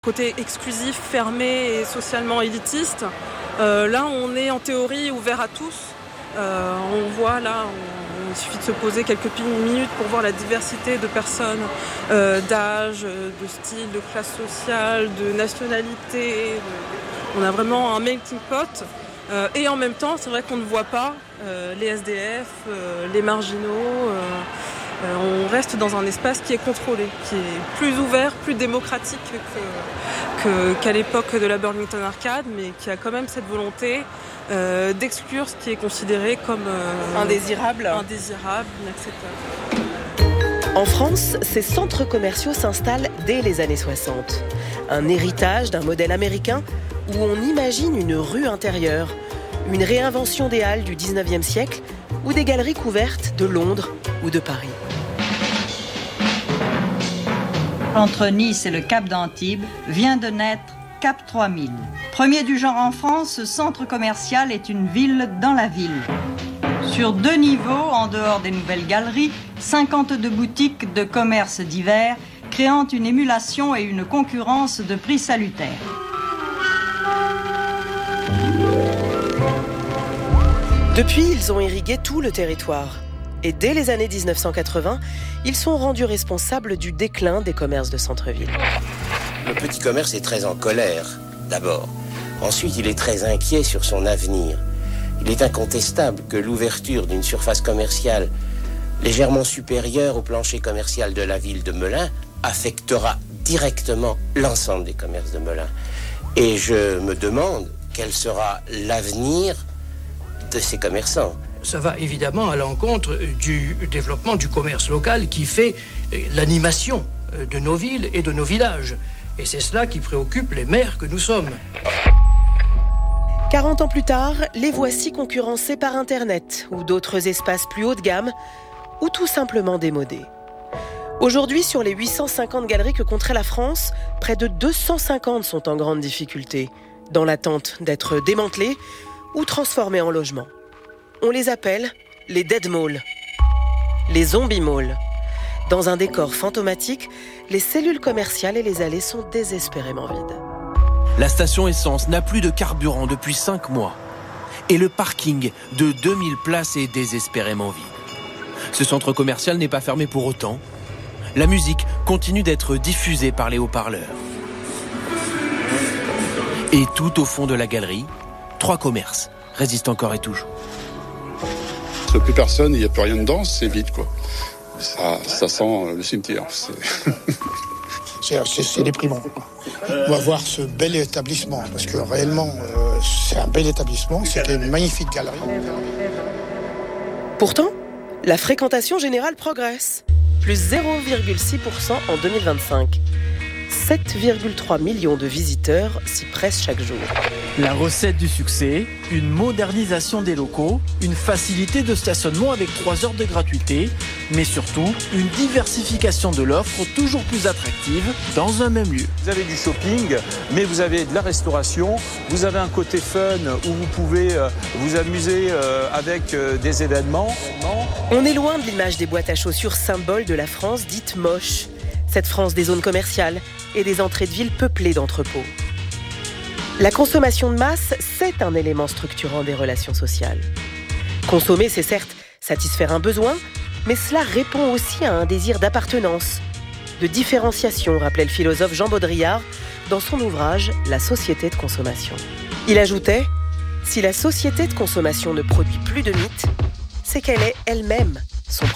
Côté exclusif, fermé et socialement élitiste, là on est en théorie ouvert à tous. On voit là, il suffit de se poser quelques minutes pour voir la diversité de personnes, d'âge, de style, de classe sociale, de nationalité. On a vraiment un melting pot. Et en même temps, c'est vrai qu'on ne voit pas les SDF, les marginaux. On reste dans un espace qui est contrôlé, qui est plus ouvert, plus démocratique qu'à l'époque de la Burlington Arcade, mais qui a quand même cette volonté d'exclure ce qui est considéré comme indésirable, inacceptable. En France, ces centres commerciaux s'installent dès les années 60. Un héritage d'un modèle américain où on imagine une rue intérieure, une réinvention des halles du 19e siècle ou des galeries couvertes de Londres ou de Paris. Entre Nice et le Cap d'Antibes vient de naître Cap 3000. Premier du genre en France, ce centre commercial est une ville dans la ville. Sur 2 niveaux, en dehors des nouvelles galeries, 52 boutiques de commerces divers, créant une émulation et une concurrence de prix salutaires. Depuis, ils ont irrigué tout le territoire. Et dès les années 1980, ils sont rendus responsables du déclin des commerces de centre-ville. Le petit commerce est très en colère, d'abord. Ensuite, il est très inquiet sur son avenir. Il est incontestable que l'ouverture d'une surface commerciale légèrement supérieure au plancher commercial de la ville de Melun affectera directement l'ensemble des commerces de Melun. Et je me demande quel sera l'avenir de ces commerçants. Ça va évidemment à l'encontre du développement du commerce local qui fait l'animation de nos villes et de nos villages. Et c'est cela qui préoccupe les maires que nous sommes. 40 ans plus tard, les voici concurrencés par Internet ou d'autres espaces plus haut de gamme ou tout simplement démodés. Aujourd'hui, sur les 850 galeries que compterait la France, près de 250 sont en grande difficulté, dans l'attente d'être démantelées ou transformées en logements. On les appelle les dead malls, les zombie malls. Dans un décor fantomatique, les cellules commerciales et les allées sont désespérément vides. La station essence n'a plus de carburant depuis 5 mois. Et le parking de 2000 places est désespérément vide. Ce centre commercial n'est pas fermé pour autant. La musique continue d'être diffusée par les haut-parleurs. Et tout au fond de la galerie, 3 commerces résistent encore et toujours. Il n'y a plus personne, il n'y a plus rien dedans, c'est vide, quoi. Ça sent le cimetière. C'est déprimant. On va voir ce bel établissement, parce que réellement, c'est un bel établissement, c'était une magnifique galerie. Pourtant, la fréquentation générale progresse. Plus 0,6% en 2025. 7,3 millions de visiteurs s'y pressent chaque jour. La recette du succès, une modernisation des locaux, une facilité de stationnement avec 3 heures de gratuité, mais surtout une diversification de l'offre toujours plus attractive dans un même lieu. Vous avez du shopping, mais vous avez de la restauration, vous avez un côté fun où vous pouvez vous amuser avec des événements. On est loin de l'image des boîtes à chaussures symbole de la France dite moche. Cette France des zones commerciales et des entrées de ville peuplées d'entrepôts. La consommation de masse, c'est un élément structurant des relations sociales. Consommer, c'est certes satisfaire un besoin, mais cela répond aussi à un désir d'appartenance, de différenciation, rappelait le philosophe Jean Baudrillard dans son ouvrage « La société de consommation ». Il ajoutait « Si la société de consommation ne produit plus de mythes, c'est qu'elle est elle-même